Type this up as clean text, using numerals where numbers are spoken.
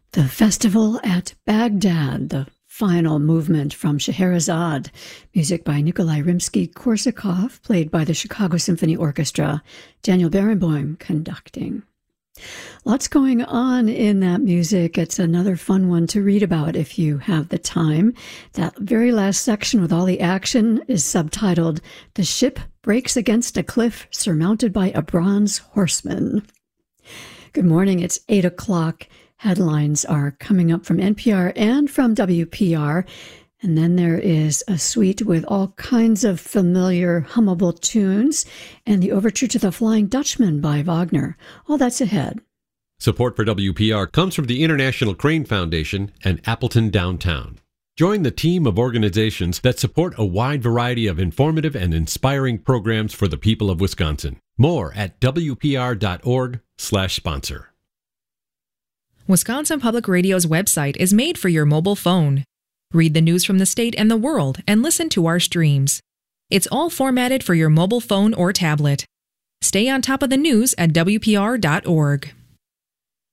The Festival at Baghdad, the final movement from Scheherazade, music by Nikolai Rimsky-Korsakov, played by the Chicago Symphony Orchestra, Daniel Barenboim conducting. Lots going on in that music. It's another fun one to read about if you have the time. That very last section with all the action is subtitled, "The Ship Breaks Against a Cliff Surmounted by a Bronze Horseman." Good morning, it's 8 o'clock. Headlines are coming up from NPR and from WPR. And then there is a suite with all kinds of familiar hummable tunes and the overture to The Flying Dutchman by Wagner. All that's ahead. Support for WPR comes from the International Crane Foundation and Appleton Downtown. Join the team of organizations that support a wide variety of informative and inspiring programs for the people of Wisconsin. More at wpr.org/sponsor. Wisconsin Public Radio's website is made for your mobile phone. Read the news from the state and the world and listen to our streams. It's all formatted for your mobile phone or tablet. Stay on top of the news at WPR.org.